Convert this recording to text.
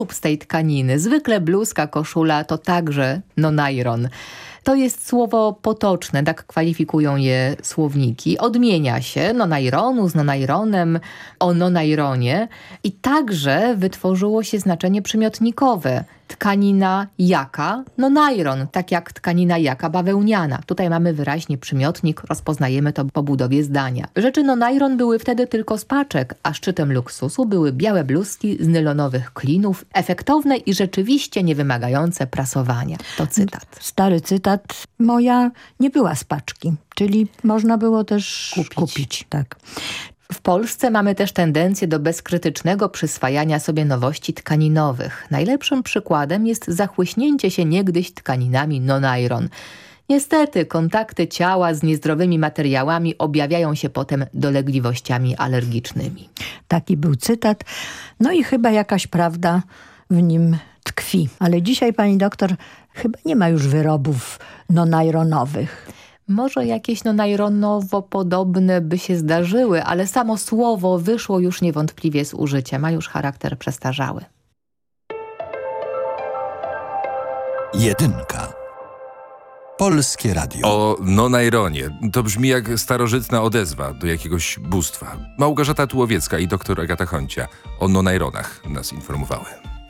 z tej tkaniny. Zwykle bluzka, koszula to także nonairon. To jest słowo potoczne, tak kwalifikują je słowniki. Odmienia się nonaironu z nonaironem, o nonaironie i także wytworzyło się znaczenie przymiotnikowe. Tkanina jaka? Nonairon, tak jak tkanina jaka bawełniana. Tutaj mamy wyraźnie przymiotnik, rozpoznajemy to po budowie zdania. Rzeczy nonairon były wtedy tylko z paczek, a szczytem luksusu były białe bluzki z nylonowych klinów, efektowne i rzeczywiście niewymagające prasowania. To cytat. Stary cytat. Moja nie była z paczki, czyli można było też kupić. Tak. W Polsce mamy też tendencję do bezkrytycznego przyswajania sobie nowości tkaninowych. Najlepszym przykładem jest zachłyśnięcie się niegdyś tkaninami nonairon. Niestety kontakty ciała z niezdrowymi materiałami objawiają się potem dolegliwościami alergicznymi. Taki był cytat. No i chyba jakaś prawda w nim tkwi. Ale dzisiaj, pani doktor, chyba nie ma już wyrobów nonaironowych. Może jakieś nonaironowo podobne by się zdarzyły, ale samo słowo wyszło już niewątpliwie z użycia. Ma już charakter przestarzały. Jedynka. Polskie Radio. O nonaironie. To brzmi jak starożytna odezwa do jakiegoś bóstwa. Małgorzata Tułowiecka i doktor Agata Honcia o nonaironach nas informowały.